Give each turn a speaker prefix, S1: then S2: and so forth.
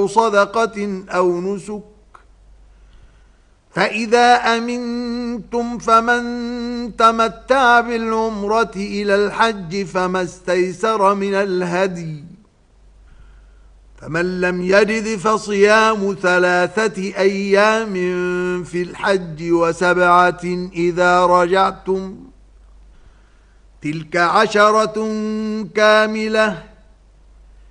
S1: أو صدقة أو نسك. فإذا أمنتم فمن تمتع بالعمرة إلى الحج فما استيسر من الهدي، فمن لم يجد فصيام 3 أيام في الحج و7 إذا رجعتم، تلك 10 كاملة،